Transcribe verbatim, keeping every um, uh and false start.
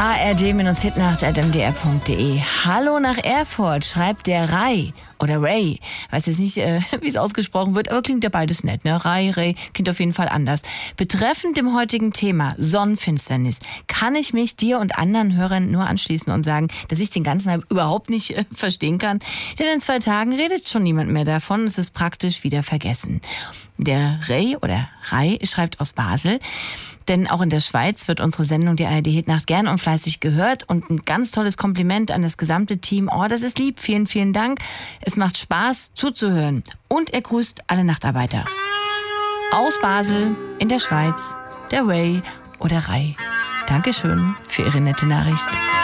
a r d Hitnacht at m d r punkt d e. Hallo nach Erfurt, schreibt der Ray. Oder Ray. Weiß jetzt nicht, äh, wie es ausgesprochen wird, aber klingt ja beides nett, ne? Ray, Ray, klingt auf jeden Fall anders. Betreffend dem heutigen Thema Sonnenfinsternis kann ich mich dir und anderen Hörern nur anschließen und sagen, dass ich den ganzen Hype überhaupt nicht äh, verstehen kann. Denn in zwei Tagen redet schon niemand mehr davon. Es ist praktisch wieder vergessen. Der Ray oder Ray schreibt aus Basel. Denn auch in der Schweiz wird unsere Sendung, die A R D Hitnacht, gern und fleißig gehört. Und ein ganz tolles Kompliment an das gesamte Team. Oh, das ist lieb. Vielen, vielen Dank. Es macht Spaß zuzuhören. Und er grüßt alle Nachtarbeiter. Aus Basel, in der Schweiz, der Ray oder Ray. Dankeschön für Ihre nette Nachricht.